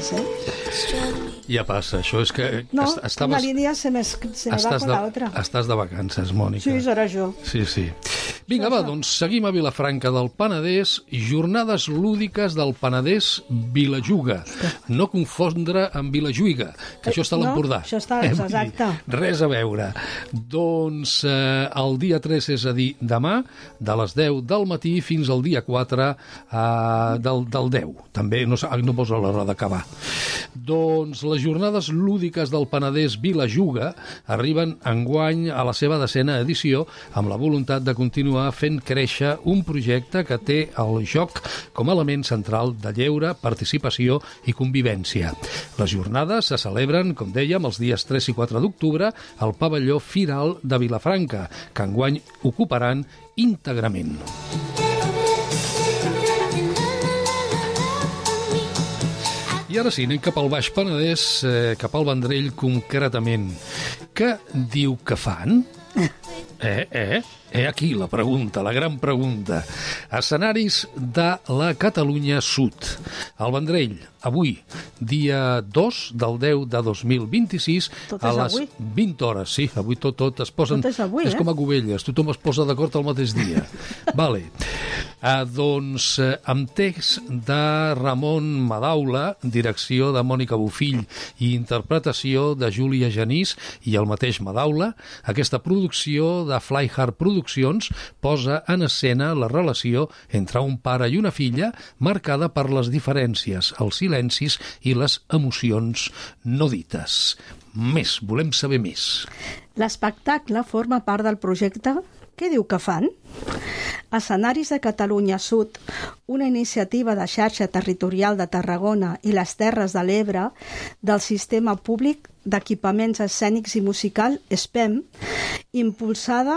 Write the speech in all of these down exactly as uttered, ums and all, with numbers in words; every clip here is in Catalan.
vacances, ¿eh? Ja passa, això és que... No, estaves... una línia se me, se me va estàs con de, la otra. Estàs de vacances, Mònica. Sí, serà jo. Sí, sí. Vinga, va, doncs seguim a Vilafranca del Penedès. Jornades lúdiques del Penedès Vilajuga. No confondre amb Vilajuiga, que això està a l'Empordà. No, això està, exacte. Res a veure. Doncs eh, el dia tres, és a dir, demà, de les deu del matí fins al dia quatre eh, del, del deu. També no, no posa l'hora d'acabar. Doncs les jornades lúdiques del Penedès Vilajuga arriben enguany a la seva desena edició amb la voluntat de continuar fent créixer un projecte que té el joc com a element central de lleure, participació i convivència. Les jornades se celebren, com dèiem, els dies tres i quatre d'octubre al pavelló Firal de Vilafranca, que enguany ocuparan íntegrament. I ara sí, anem cap al Baix Penedès, eh, cap al Vendrell concretament. Què diu que fan? Eh, eh? Eh, aquí la pregunta, la gran pregunta. Escenaris de la Catalunya Sud. El Vendrell, avui, dia dos del deu de dos mil vint-i-sis, a les avui? vint hores. Sí, avui tot, tot es posen... Tot és avui, és eh? com a Cubelles, tothom es posa d'acord al mateix dia. Vale. Ah, doncs, eh, amb text de Ramon Madaula, direcció de Mònica Bofill i interpretació de Júlia Genís i el mateix Madaula, aquesta producció de Fly Hard Produccions posa en escena la relació entre un pare i una filla marcada per les diferències, els silencis i les emocions no dites. Més, volem saber més. L'espectacle forma part del projecte Què diu que fan? Escenaris de Catalunya Sud, una iniciativa de xarxa territorial de Tarragona i les Terres de l'Ebre del Sistema Públic d'Equipaments Escènics i Musical, S P E M, impulsada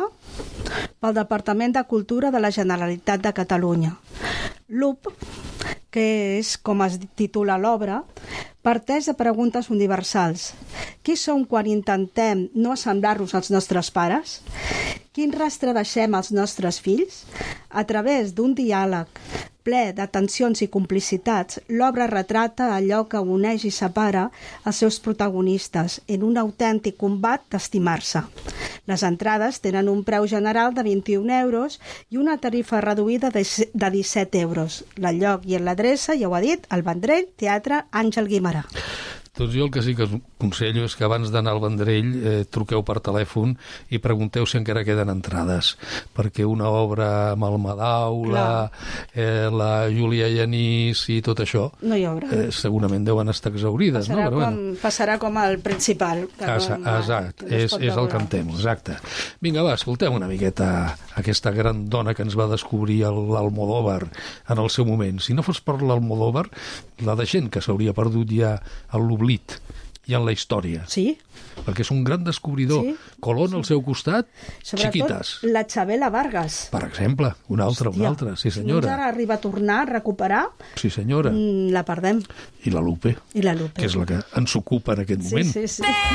pel Departament de Cultura de la Generalitat de Catalunya. L'U P, que és com es titula l'obra, parteix de preguntes universals. Qui som quan intentem no assemblar-nos als nostres pares? Quin rastre deixem als nostres fills? A través d'un diàleg ple de tensions i complicitats, l'obra retrata allò que uneix i separa els seus protagonistes en un autèntic combat d'estimar-se. Les entrades tenen un preu general de vint-i-un euros i una tarifa reduïda de disset euros. El lloc i l'adreça, ja ho ha dit, el Vendrell, Teatre Àngel Guimerà. Doncs jo el que sí que us aconsello és que abans d'anar al Vendrell eh, truqueu per telèfon i pregunteu si encara queden entrades, perquè una obra amb el Madaula, eh, la Júlia Genís i tot això, no hi haurà. Eh, segurament deuen estar exaurides. Passarà, no? Però, com, bueno. passarà com el principal. Que Asa, no, exacte, no és, és el que em temo, exacte. Vinga, va, escoltem una miqueta aquesta gran dona que ens va descobrir l'Almodóvar en el seu moment. Si no fos per l'Almodóvar, la de gent que s'hauria perdut ja a l'oblit i en la història. Sí. Perquè és un gran descobridor. Sí. Colón al seu costat, sobretot Chiquitas. La Chabela Vargas. Per exemple, una altra, Hòstia, una altra. Sí, senyora. Si ara arriba a tornar, a recuperar, sí, senyora. La perdem. I la Lupe. I la Lupe. Que és la que ens ocupa en aquest sí, moment. Sí, sí, sí.